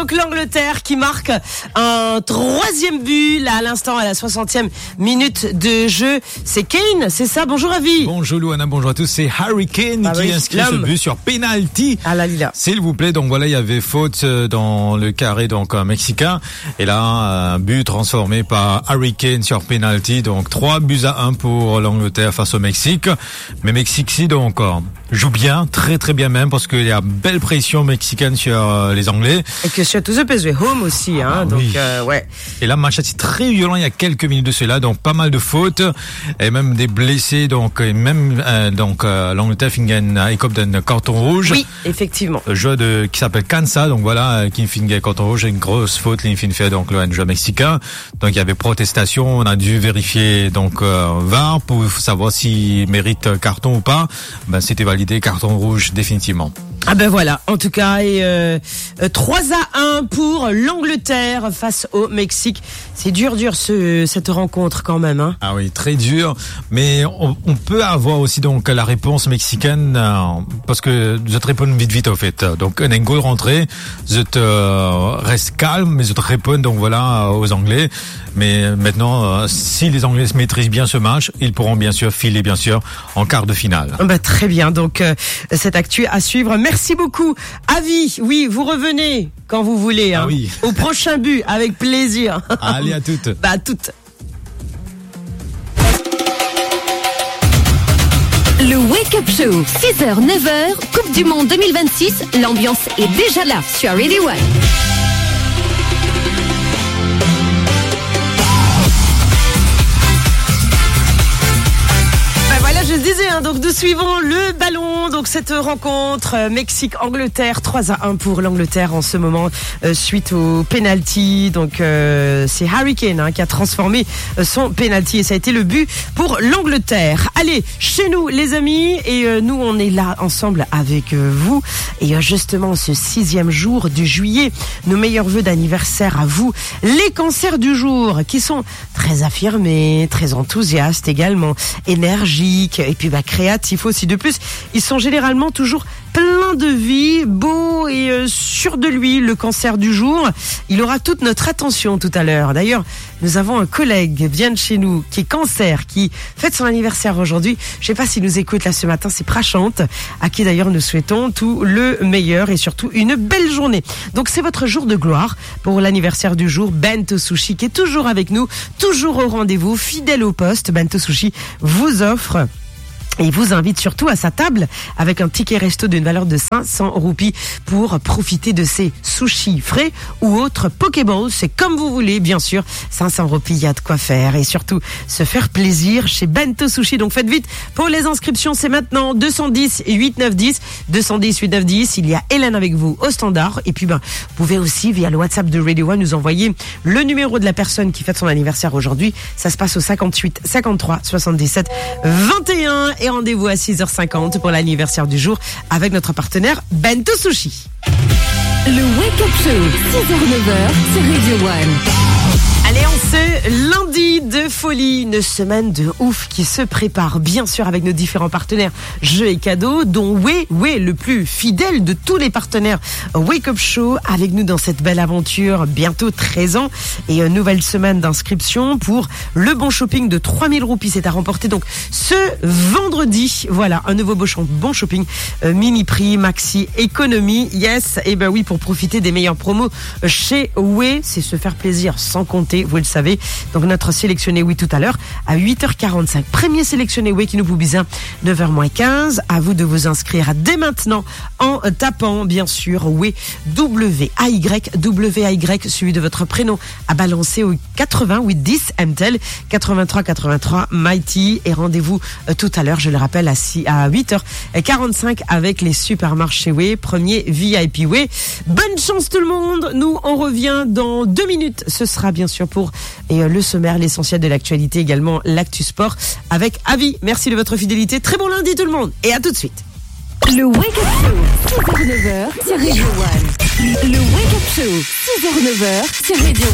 donc l'Angleterre qui marque un troisième but là à l'instant à la 60e minute de jeu. C'est Kane, c'est ça? Bonjour Avi. Bonjour Louana, bonjour à tous. C'est Harry Kane qui inscrit ce but sur penalty. Ah là, là. S'il vous plaît, donc voilà, il y avait faute dans le carré donc mexicain. Et là, un but transformé par Harry Kane sur penalty. Donc 3-1 pour l'Angleterre face au Mexique. Mais Mexique, si donc joue bien, très très bien même, parce qu'il y a belle pression mexicaine sur les Anglais. Et que surtout the PSV home aussi, hein. Ah, donc oui. ouais. Et là, match très violent il y a quelques minutes de cela, donc pas mal de fautes et même des blessés, donc et même l'Angleterre écope d'un carton rouge. Oui, effectivement. Le joueur qui s'appelle Kansa, donc voilà, qui finit un carton rouge, une grosse faute, il fait donc le joueur mexicain. Donc il y avait protestation, on a dû vérifier donc VAR pour savoir s'il mérite carton ou pas. Ben c'était validé, carton rouge définitivement. Ah ben voilà, en tout cas, et 3-1 pour l'Angleterre face au Mexique. C'est dur cette rencontre quand même, hein. Ah oui, très dur, mais on peut avoir aussi donc la réponse mexicaine parce que je te réponds vite en fait. Donc un goal rentré, je te reste calme, mais je te réponds donc voilà aux Anglais. Mais maintenant, si les Anglais se maîtrisent bien ce match, ils pourront bien sûr filer bien sûr en quart de finale. Bah très bien, donc cette actu à suivre. Merci beaucoup. Avi, oui, vous revenez quand vous voulez, hein, ah oui. au prochain but, avec plaisir. Allez, à toutes. Bah à toutes. Le Wake Up Show, 6h, 9h, Coupe du Monde 2026, l'ambiance est déjà là sur Radio One. Je le disais, hein, donc nous suivons le ballon, donc cette rencontre Mexique-Angleterre, 3-1 pour l'Angleterre en ce moment suite au penalty. Donc c'est Harry Kane, hein, qui a transformé son penalty et ça a été le but pour l'Angleterre. Allez, chez nous les amis, et nous on est là ensemble avec vous, et justement ce 6e jour du juillet, nos meilleurs vœux d'anniversaire à vous, les cancers du jour qui sont très affirmés, très enthousiastes également, énergiques, et puis créatifs aussi. De plus, ils sont généralement toujours plein de vie, beau et sûr de lui. Le cancer du jour, il aura toute notre attention tout à l'heure. D'ailleurs, nous avons un collègue vient de chez nous qui est cancer, qui fête son anniversaire aujourd'hui. Je sais pas s'il nous écoute là ce matin, c'est Prachante, à qui d'ailleurs nous souhaitons tout le meilleur et surtout une belle journée. Donc c'est votre jour de gloire pour l'anniversaire du jour. Bento Sushi qui est toujours avec nous, toujours au rendez-vous, fidèle au poste. Bento Sushi vous offre et il vous invite surtout à sa table avec un ticket resto d'une valeur de 500 roupies pour profiter de ses sushis frais ou autres pokéballs. C'est comme vous voulez, bien sûr. 500 roupies, il y a de quoi faire et surtout se faire plaisir chez Bento Sushi. Donc faites vite pour les inscriptions. C'est maintenant 210 8910, 210 8910. Il y a Hélène avec vous au standard. Et puis vous pouvez aussi via le WhatsApp de Radio One nous envoyer le numéro de la personne qui fête son anniversaire aujourd'hui. Ça se passe au 58 53 77 21. Et rendez-vous à 6h50 pour l'anniversaire du jour avec notre partenaire Bento Sushi. Le Wake Up Show, 6h-9h sur Radio One. Allez, on ce lundi de folie, une semaine de ouf qui se prépare, bien sûr, avec nos différents partenaires jeux et cadeaux, dont Way, le plus fidèle de tous les partenaires Wake Up Show, avec nous dans cette belle aventure, bientôt 13 ans, et une nouvelle semaine d'inscription pour le bon shopping de 3000 roupies. C'est à remporter donc ce vendredi. Voilà, un nouveau bon shopping, mini prix, maxi, économie, yes, et oui, pour profiter des meilleures promos chez Way, c'est se faire plaisir sans compter. Vous le savez, donc notre sélectionné oui tout à l'heure à 8h45. Premier sélectionné oui qui nous vous bien 9h-15. À vous de vous inscrire dès maintenant en tapant bien sûr oui W-A-Y suivi de votre prénom à balancer au 80 10 MTEL 83 Mighty et rendez-vous tout à l'heure, je le rappelle à 8h45 avec les supermarchés oui, premier VIP oui. Bonne chance tout le monde. Nous on revient dans 2 minutes. Ce sera bien sûr pour le sommaire, l'essentiel de l'actualité, également l'actu sport avec Avi. Merci de votre fidélité. Très bon lundi tout le monde et à tout de suite. Le Wake Up Show, 6h-9h sur Radio One. Le Wake Up Show, 6h-9h sur Radio One.